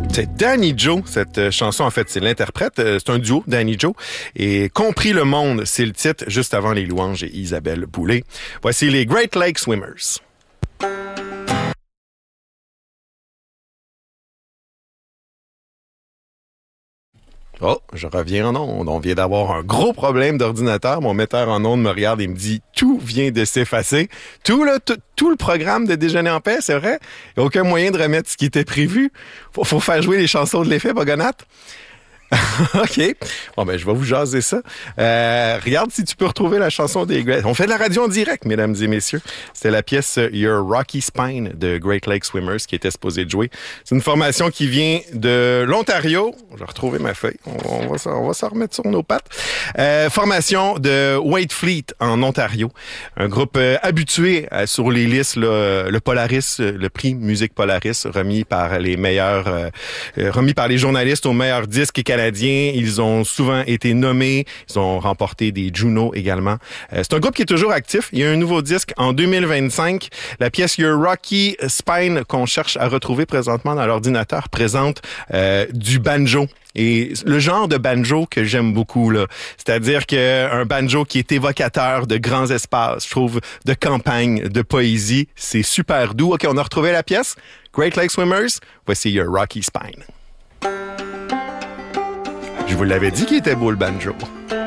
C'est Danny Joe, cette chanson, en fait, c'est l'interprète. C'est un duo, Danny Joe. Et Compris le monde, c'est le titre, juste avant les louanges et Isabelle Boulay. Voici les Great Lake Swimmers. Oh, je reviens en onde. On vient d'avoir un gros problème d'ordinateur. Mon metteur en onde me regarde et me dit « Tout vient de s'effacer. » Tout le programme de Déjeuner en paix, c'est vrai? Il n'y a aucun moyen de remettre ce qui était prévu. Faut faire jouer les chansons de l'effet, Bogonat. OK. Bon, ben, je vais vous jaser ça. Regarde si tu peux retrouver la chanson des Great... On fait de la radio en direct, mesdames et messieurs. C'était la pièce Your Rocky Spine de Great Lake Swimmers qui était supposée de jouer. C'est une formation qui vient de l'Ontario. Je vais retrouver ma feuille. On va s'en remettre sur nos pattes. Formation de Waitfleet en Ontario. Un groupe habitué sur les listes, là, le Polaris, le prix Musique Polaris, remis par les journalistes aux meilleurs disques canadiens. Ils ont souvent été nommés. Ils ont remporté des Juno également. C'est un groupe qui est toujours actif. Il y a un nouveau disque en 2025. La pièce Your Rocky Spine qu'on cherche à retrouver présentement dans l'ordinateur présente du banjo. Et le genre de banjo que j'aime beaucoup, là, c'est-à-dire qu'un banjo qui est évocateur de grands espaces, je trouve, de campagne, de poésie, c'est super doux. OK, on a retrouvé la pièce. Great Lake Swimmers, voici Your Rocky Spine. Je vous l'avais dit qu'il était beau, le banjo.